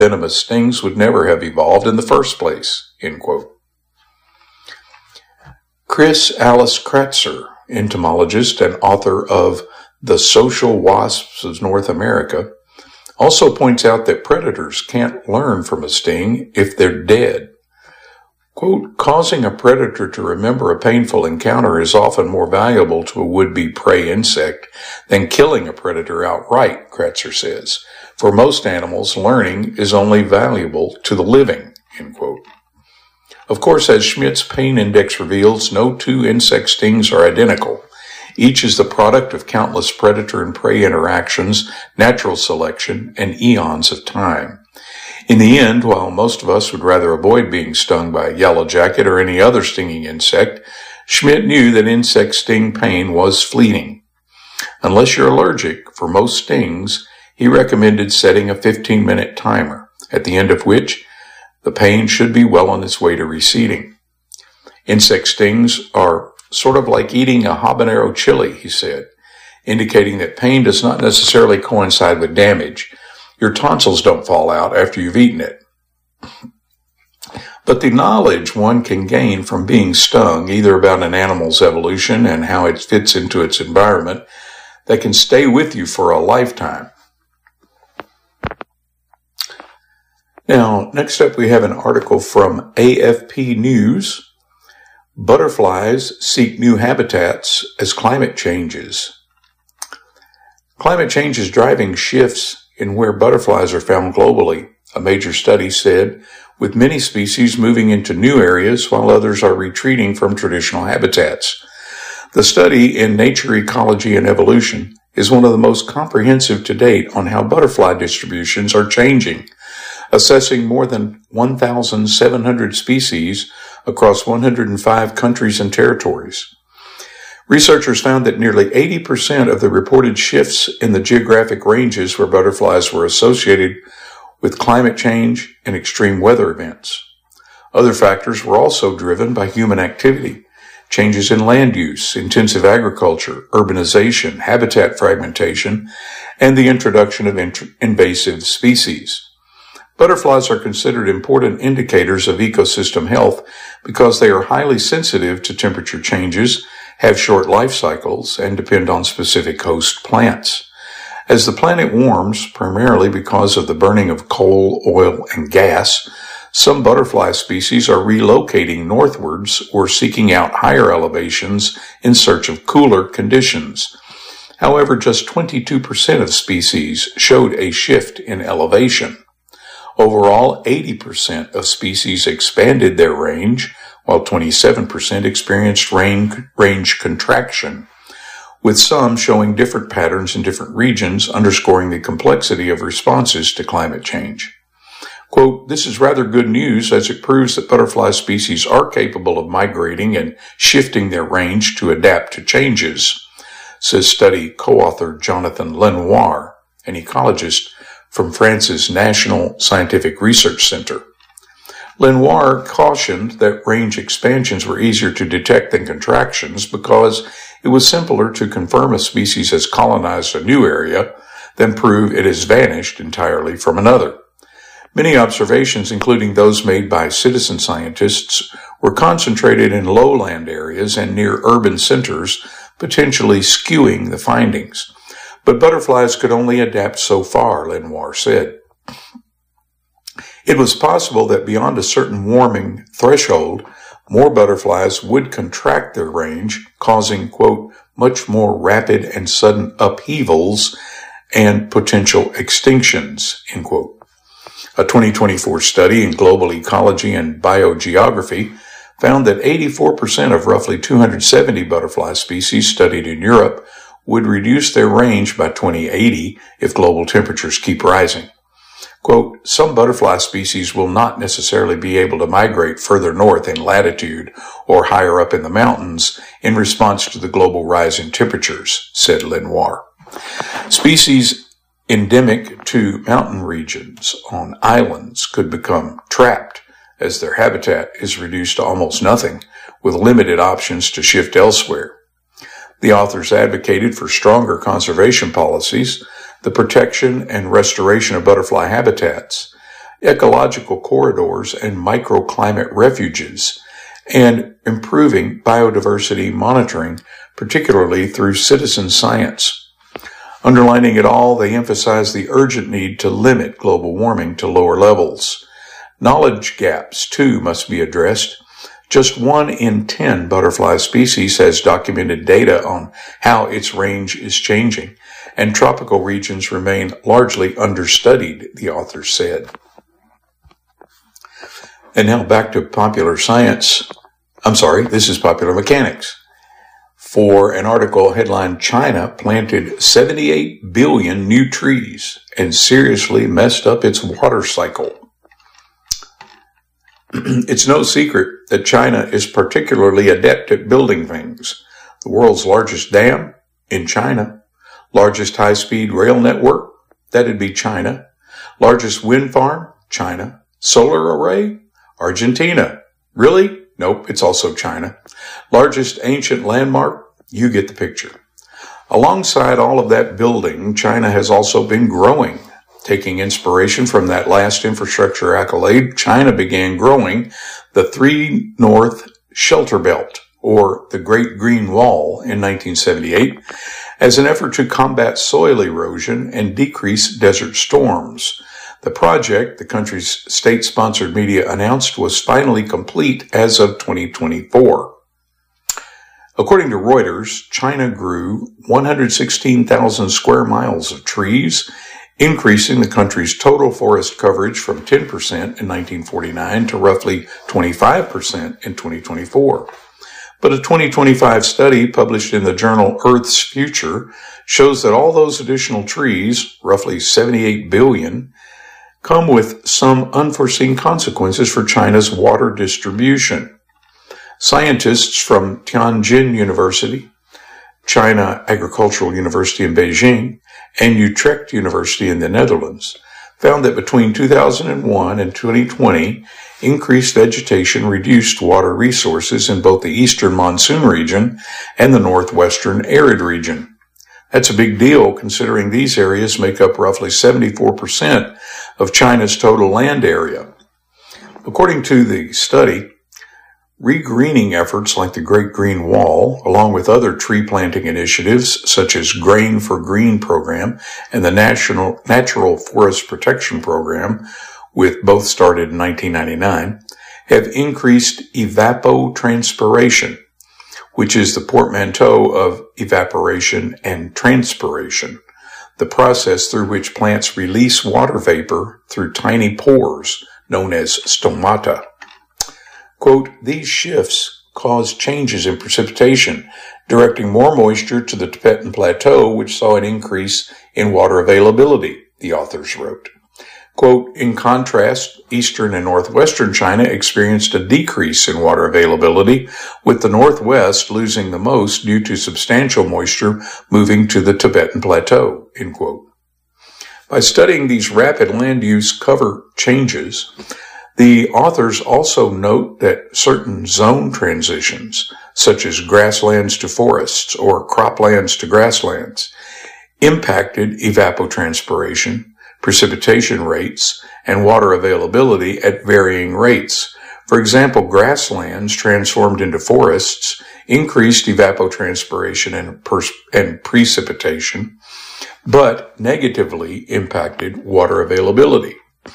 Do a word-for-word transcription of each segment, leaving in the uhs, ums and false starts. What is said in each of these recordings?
venomous stings would never have evolved in the first place, end quote. Chris Alice Kratzer, entomologist and author of The Social Wasps of North America, also points out that predators can't learn from a sting if they're dead. Quote, causing a predator to remember a painful encounter is often more valuable to a would-be prey insect than killing a predator outright, Kratzer says. For most animals, learning is only valuable to the living, end quote. Of course, as Schmidt's pain index reveals, no two insect stings are identical. Each is the product of countless predator and prey interactions, natural selection, and eons of time. In the end, while most of us would rather avoid being stung by a yellow jacket or any other stinging insect, Schmidt knew that insect sting pain was fleeting. Unless you're allergic, for most stings, he recommended setting a fifteen-minute timer, at the end of which the pain should be well on its way to receding. Insect stings are sort of like eating a habanero chili, he said, indicating that pain does not necessarily coincide with damage. Your tonsils don't fall out after you've eaten it. But the knowledge one can gain from being stung, either about an animal's evolution and how it fits into its environment, that can stay with you for a lifetime. Now, next up we have an article from A F P News. Butterflies seek new habitats as climate changes. Climate change is driving shifts in where butterflies are found globally, a major study said, with many species moving into new areas while others are retreating from traditional habitats. The study in Nature, Ecology, and Evolution is one of the most comprehensive to date on how butterfly distributions are changing, assessing more than one thousand seven hundred species across one hundred five countries and territories. Researchers found that nearly eighty percent of the reported shifts in the geographic ranges where butterflies were associated with climate change and extreme weather events. Other factors were also driven by human activity, changes in land use, intensive agriculture, urbanization, habitat fragmentation, and the introduction of int- invasive species. Butterflies are considered important indicators of ecosystem health because they are highly sensitive to temperature changes, have short life cycles, and depend on specific host plants. As the planet warms, primarily because of the burning of coal, oil, and gas, some butterfly species are relocating northwards or seeking out higher elevations in search of cooler conditions. However, just twenty-two percent of species showed a shift in elevation. Overall, eighty percent of species expanded their range, while twenty-seven percent experienced range contraction, with some showing different patterns in different regions, underscoring the complexity of responses to climate change. Quote, this is rather good news as it proves that butterfly species are capable of migrating and shifting their range to adapt to changes, says study co-author Jonathan Lenoir, an ecologist from France's National Scientific Research Center. Lenoir cautioned that range expansions were easier to detect than contractions because it was simpler to confirm a species has colonized a new area than prove it has vanished entirely from another. Many observations, including those made by citizen scientists, were concentrated in lowland areas and near urban centers, potentially skewing the findings. But butterflies could only adapt so far, Lenoir said. It was possible that beyond a certain warming threshold, more butterflies would contract their range, causing, quote, much more rapid and sudden upheavals and potential extinctions, end quote. A twenty twenty-four study in Global Ecology and Biogeography found that eighty-four percent of roughly two hundred seventy butterfly species studied in Europe would reduce their range by twenty eighty if global temperatures keep rising. Quote, some butterfly species will not necessarily be able to migrate further north in latitude or higher up in the mountains in response to the global rise in temperatures, said Lenoir. Species endemic to mountain regions on islands could become trapped as their habitat is reduced to almost nothing, with limited options to shift elsewhere. The authors advocated for stronger conservation policies, the protection and restoration of butterfly habitats, ecological corridors and microclimate refuges, and improving biodiversity monitoring, particularly through citizen science. Underlining it all, they emphasize the urgent need to limit global warming to lower levels. Knowledge gaps, too, must be addressed. Just one in ten butterfly species has documented data on how its range is changing, and tropical regions remain largely understudied, the authors said. And now back to popular science. I'm sorry, this is Popular Mechanics. For an article headlined, China planted seventy-eight billion new trees and seriously messed up its water cycle. It's no secret that China is particularly adept at building things. The world's largest dam? In China. Largest high-speed rail network? That'd be China. Largest wind farm? China. Solar array? Argentina. Really? Nope, it's also China. Largest ancient landmark? You get the picture. Alongside all of that building, China has also been growing. Taking inspiration from that last infrastructure accolade, China began growing the Three North Shelter Belt, or the Great Green Wall, in nineteen seventy-eight, as an effort to combat soil erosion and decrease desert storms. The project, the country's state-sponsored media announced, was finally complete as of twenty twenty-four. According to Reuters, China grew one hundred sixteen thousand square miles of trees, increasing the country's total forest coverage from ten percent in nineteen forty-nine to roughly twenty-five percent in twenty twenty-four. But a twenty twenty-five study published in the journal Earth's Future shows that all those additional trees, roughly seventy-eight billion, come with some unforeseen consequences for China's water distribution. Scientists from Tianjin University, China Agricultural University in Beijing, and Utrecht University in the Netherlands found that between two thousand one and twenty twenty, increased vegetation reduced water resources in both the eastern monsoon region and the northwestern arid region. That's a big deal considering these areas make up roughly seventy-four percent of China's total land area. According to the study, regreening efforts like the Great Green Wall, along with other tree planting initiatives such as Grain for Green program and the National Natural Forest Protection Program, with both started in nineteen ninety-nine, have increased evapotranspiration, which is the portmanteau of evaporation and transpiration, the process through which plants release water vapor through tiny pores known as stomata. Quote, these shifts cause changes in precipitation, directing more moisture to the Tibetan Plateau, which saw an increase in water availability, the authors wrote. Quote, in contrast, eastern and northwestern China experienced a decrease in water availability, with the northwest losing the most due to substantial moisture moving to the Tibetan Plateau, end quote. By studying these rapid land use cover changes, the authors also note that certain zone transitions, such as grasslands to forests or croplands to grasslands, impacted evapotranspiration, precipitation rates, and water availability at varying rates. For example, grasslands transformed into forests increased evapotranspiration and, pers- and precipitation, but negatively impacted water availability.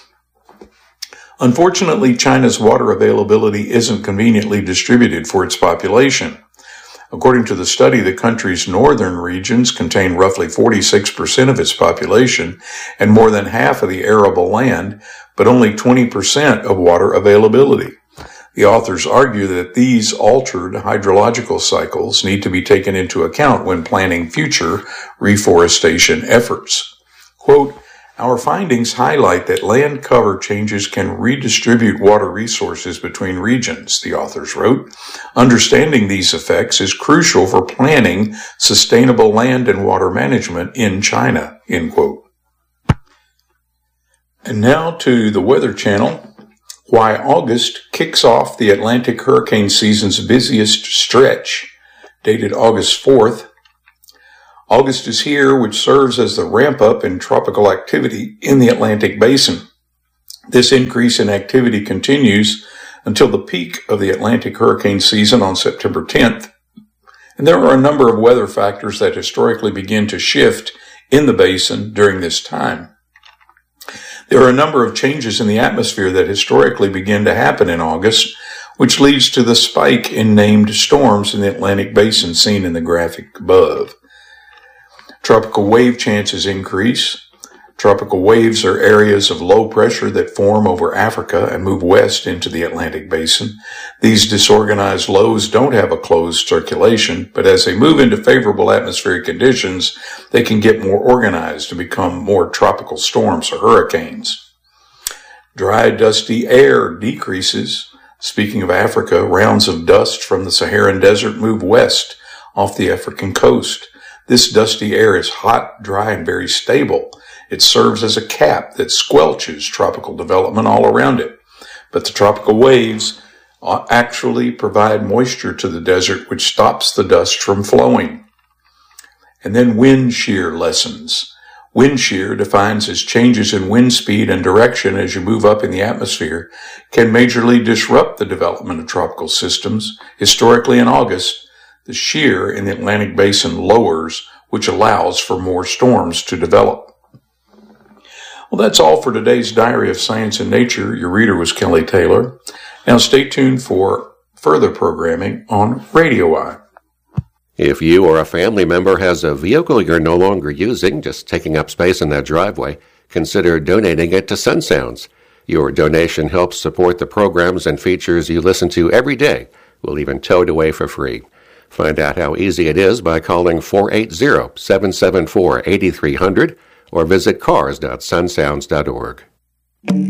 Unfortunately, China's water availability isn't conveniently distributed for its population. According to the study, the country's northern regions contain roughly forty-six percent of its population and more than half of the arable land, but only twenty percent of water availability. The authors argue that these altered hydrological cycles need to be taken into account when planning future reforestation efforts. Quote, our findings highlight that land cover changes can redistribute water resources between regions, the authors wrote. Understanding these effects is crucial for planning sustainable land and water management in China, end quote. And now to the Weather Channel. Why August kicks off the Atlantic hurricane season's busiest stretch, dated August fourth. August is here, which serves as the ramp-up in tropical activity in the Atlantic basin. This increase in activity continues until the peak of the Atlantic hurricane season on September tenth, and there are a number of weather factors that historically begin to shift in the basin during this time. There are a number of changes in the atmosphere that historically begin to happen in August, which leads to the spike in named storms in the Atlantic basin seen in the graphic above. Tropical wave chances increase. Tropical waves are areas of low pressure that form over Africa and move west into the Atlantic basin. These disorganized lows don't have a closed circulation, but as they move into favorable atmospheric conditions, they can get more organized and become more tropical storms or hurricanes. Dry, dusty air decreases. Speaking of Africa, rounds of dust from the Saharan desert move west off the African coast. This dusty air is hot, dry, and very stable. It serves as a cap that squelches tropical development all around it. But the tropical waves actually provide moisture to the desert, which stops the dust from flowing. And then wind shear lessens. Wind shear, defined as changes in wind speed and direction as you move up in the atmosphere, can majorly disrupt the development of tropical systems. Historically in August, the shear in the Atlantic basin lowers, which allows for more storms to develop. Well, that's all for today's Diary of Science and Nature. Your reader was Kelly Taylor. Now stay tuned for further programming on Radio Eye. If you or a family member has a vehicle you're no longer using, just taking up space in that driveway, consider donating it to Sun Sounds. Your donation helps support the programs and features you listen to every day. We'll even tow it away for free. Find out how easy it is by calling four eight zero, seven seven four, eight three zero zero or visit cars dot sun sounds dot org.